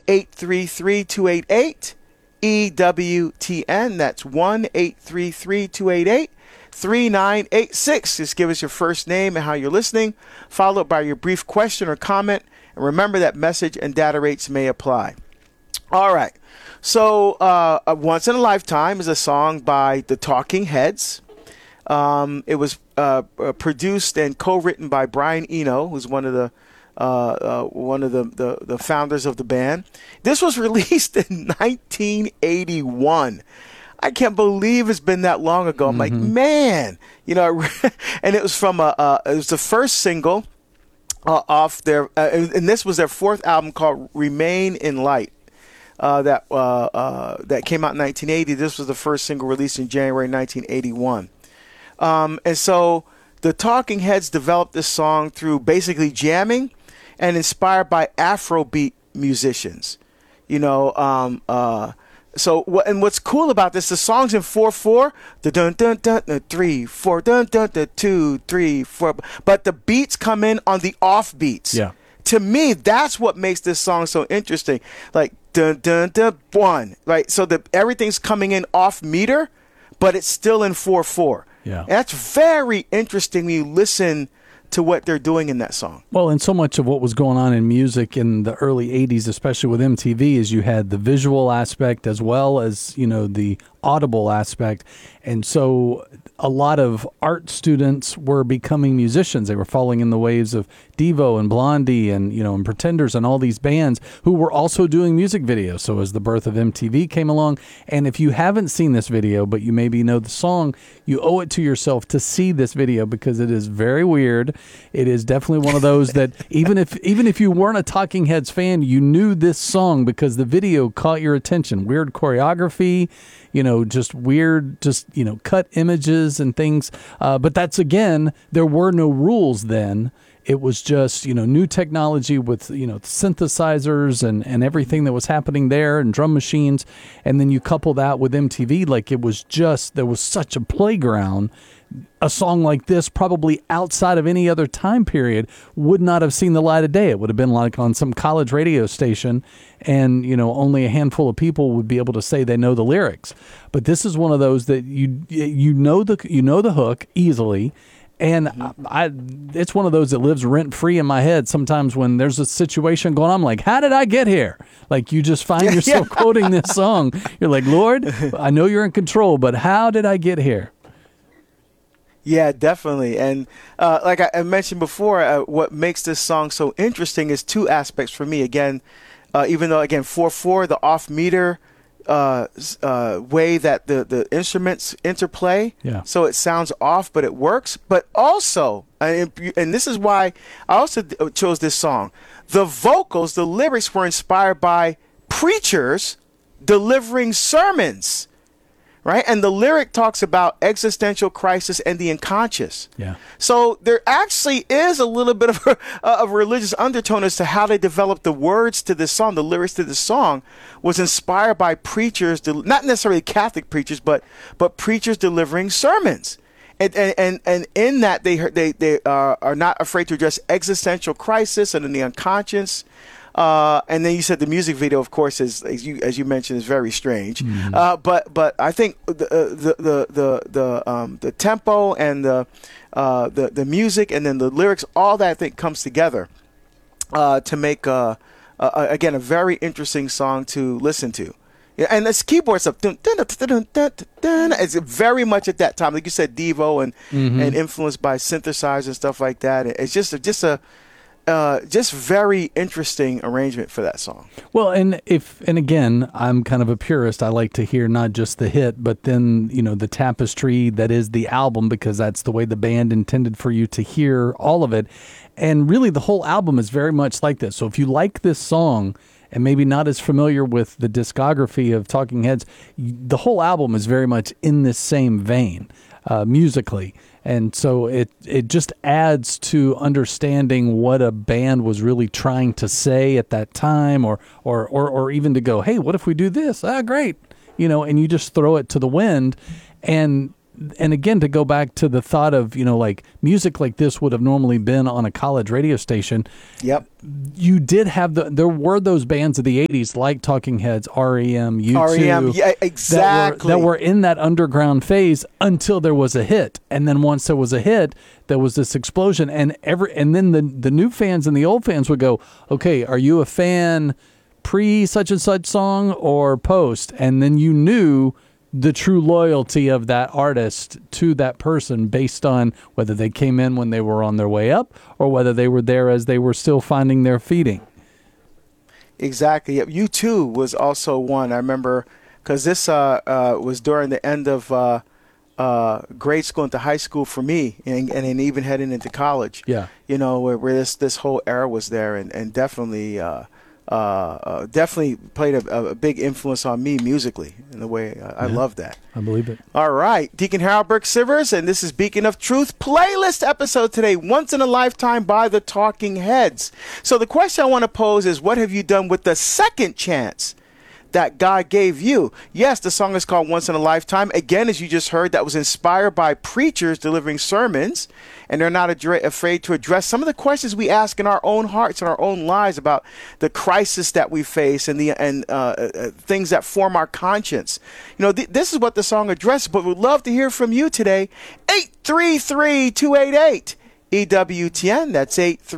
1-833-288-EWTN. That's 1-833-288-3986. Just give us your first name and how you're listening, followed by your brief question or comment. And remember that message and data rates may apply. All right. So Once in a Lifetime is a song by the Talking Heads. It was produced and co-written by Brian Eno, who's one of the founders of the band. This was released in 1981. I can't believe it's been that long ago. I'm like, man, and it was from it was the first single off their, and this was their fourth album called Remain in Light. That came out in 1980. This was the first single released in January 1981. And so the Talking Heads developed this song through basically jamming and inspired by Afrobeat musicians. What's cool about this, the song's in 4/4, the dun dun dun, the 3/4, dun dun dun 2 3 4, but the beats come in on the off beats. Yeah. To me, that's what makes this song so interesting. Like dun dun dun 1, right? So everything's coming in off meter, but it's still in 4/4. Yeah. And that's very interesting when you listen to what they're doing in that song. Well, and so much of what was going on in music in the early 80s, especially with MTV, is you had the visual aspect as well as, the audible aspect. And so a lot of art students were becoming musicians. They were following in the waves of Devo and Blondie and, and Pretenders and all these bands who were also doing music videos. So as the birth of MTV came along, and if you haven't seen this video, but you maybe know the song, you owe it to yourself to see this video because it is very weird. It is definitely one of those that even if you weren't a Talking Heads fan, you knew this song because the video caught your attention. Weird choreography, just weird, cut images and things. But that's, again, there were no rules then. It was just, new technology with, synthesizers and everything that was happening there and drum machines. And then you couple that with MTV, like there was such a playground. A song like this, probably outside of any other time period, would not have seen the light of day. It would have been like on some college radio station, and only a handful of people would be able to say they know the lyrics. But this is one of those that you know the hook easily, and it's one of those that lives rent free in my head. Sometimes when there's a situation going on, I'm like, how did I get here? Like you just find yourself quoting this song. You're like, Lord, I know you're in control, but how did I get here? Yeah, definitely. And like I mentioned before, what makes this song so interesting is two aspects for me. Again, even though, 4/4, the off meter way that the instruments interplay. Yeah. So it sounds off, but it works. But also, and this is why I also chose this song, the vocals, the lyrics were inspired by preachers delivering sermons. Right? And the lyric talks about existential crisis and the unconscious. Yeah. So there actually is a little bit of a religious undertone as to how they developed the words to this song. The lyrics to this song was inspired by preachers, not necessarily Catholic preachers, but preachers delivering sermons. And in that they are not afraid to address existential crisis and the unconscious. And then you said the music video, of course, is as you mentioned, is very strange. Mm-hmm. But I think the tempo and the music and then the lyrics, all that I think comes together to make again a very interesting song to listen to. Yeah, and this keyboard stuff, it's very much at that time, like you said, Devo and influenced by synthesizers and stuff like that. It's just very interesting arrangement for that song. Well, and again, I'm kind of a purist. I like to hear not just the hit, but then, the tapestry that is the album, because that's the way the band intended for you to hear all of it. And really the whole album is very much like this. So if you like this song and maybe not as familiar with the discography of Talking Heads, the whole album is very much in this same vein, musically. And so it just adds to understanding what a band was really trying to say at that time, or even to go, hey, what if we do this? Ah, great. And you just throw it to the wind. And and again, to go back to the thought of, like music like this would have normally been on a college radio station. Yep. You did have there were those bands of the 80s like Talking Heads, REM, U2. REM, yeah, exactly. That were in that underground phase until there was a hit. And then once there was a hit, there was this explosion. And then the new fans and the old fans would go, okay, are you a fan pre such and such song or post? And then you knew the true loyalty of that artist to that person based on whether they came in when they were on their way up or whether they were there as they were still finding their feeding. Exactly. Yep. U2 was also one. I remember because this was during the end of grade school into high school for me, and even heading into college. Yeah. Where this whole era was there, and definitely played a big influence on me musically in the way I love that. I believe it. All right. Deacon Harold Burke-Sivers, and this is Beacon of Truth playlist episode today, Once in a Lifetime by the Talking Heads. So the question I want to pose is, what have you done with the second chance that God gave you? Yes, the song is called Once in a Lifetime. Again, as you just heard, that was inspired by preachers delivering sermons, and they're not afraid to address some of the questions we ask in our own hearts and our own lives about the crisis that we face and things that form our conscience. This is what the song addresses, but we'd love to hear from you today. 833-288 EWTN. That's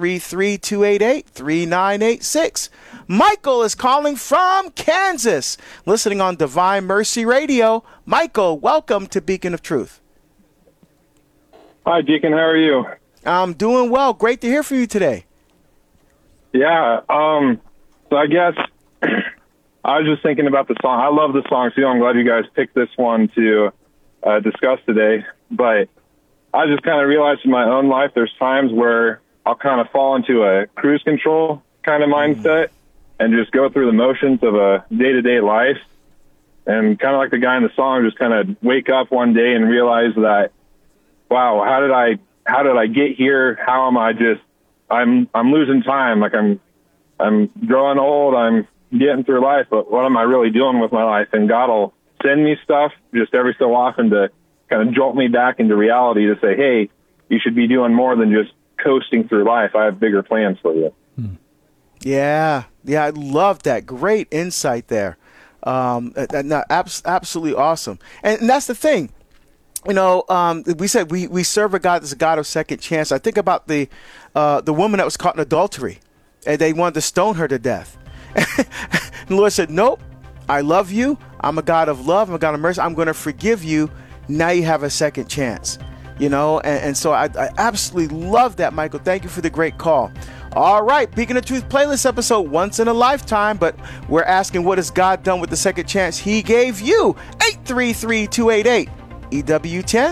833-288-3986. Michael is calling from Kansas, listening on Divine Mercy Radio. Michael, welcome to Beacon of Truth. Hi, Deacon. How are you? I'm doing well. Great to hear from you today. Yeah. So I guess I was just thinking about the song. I love the song, too. I'm glad you guys picked this one to discuss today. But I just kind of realized in my own life there's times where I'll kind of fall into a cruise control kind of mindset and just go through the motions of a day-to-day life. And kind of like the guy in the song, just kind of wake up one day and realize that, wow, how did I get here? How am I I'm losing time. Like I'm growing old. I'm getting through life, but what am I really doing with my life? And God will send me stuff just every so often to kind of jolt me back into reality to say, hey, you should be doing more than just coasting through life. I have bigger plans for you. Yeah, I love that. Great insight there. Absolutely awesome. And that's the thing. We said we serve a God that's a God of second chance. I think about the woman that was caught in adultery, and they wanted to stone her to death. The Lord said, nope, I love you. I'm a God of love. I'm a God of mercy. I'm going to forgive you. Now you have a second chance. And so I absolutely love that, Michael. Thank you for the great call. All right, Beacon of Truth playlist episode, Once in a Lifetime, but we're asking, what has God done with the second chance he gave you? 833-288 EWTN,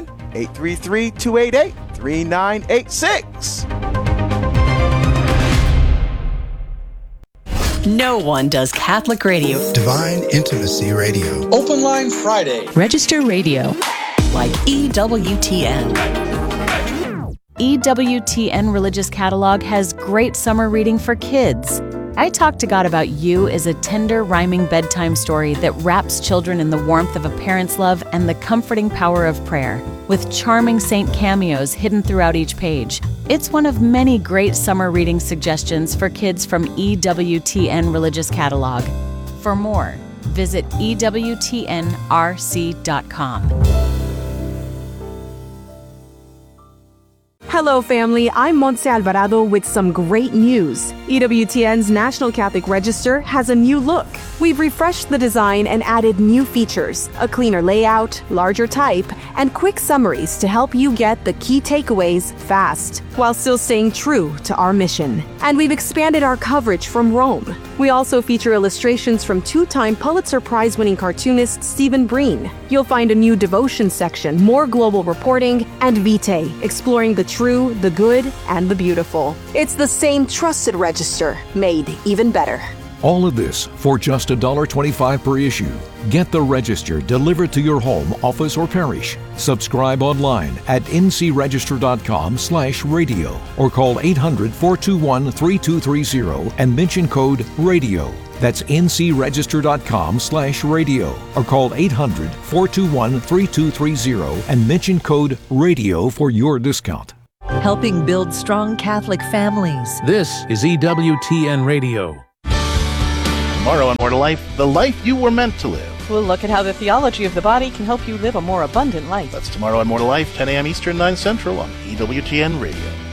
833-288-3986. No one does Catholic radio. Divine Intimacy Radio. Open Line Friday. Register radio like EWTN. EWTN Religious Catalog has great summer reading for kids. I Talk to God About You is a tender, rhyming bedtime story that wraps children in the warmth of a parent's love and the comforting power of prayer, with charming saint cameos hidden throughout each page. It's one of many great summer reading suggestions for kids from EWTN Religious Catalog. For more, visit EWTNRC.com. Hello, family. I'm Montse Alvarado with some great news. EWTN's National Catholic Register has a new look. We've refreshed the design and added new features, a cleaner layout, larger type, and quick summaries to help you get the key takeaways fast, while still staying true to our mission. And we've expanded our coverage from Rome. We also feature illustrations from two-time Pulitzer Prize-winning cartoonist Stephen Breen. You'll find a new devotion section, more global reporting, and Vitae, exploring the true, the good, and the beautiful. It's the same trusted register, made even better. All of this for just $1.25 per issue. Get the Register delivered to your home, office, or parish. Subscribe online at ncregister.com/radio or call 800-421-3230 and mention code RADIO. That's ncregister.com/radio or call 800-421-3230 and mention code RADIO for your discount. Helping build strong Catholic families. This is EWTN Radio. Tomorrow on More to Life, the life you were meant to live. We'll look at how the theology of the body can help you live a more abundant life. That's tomorrow on More to Life, 10 a.m. Eastern, 9 Central on EWTN Radio.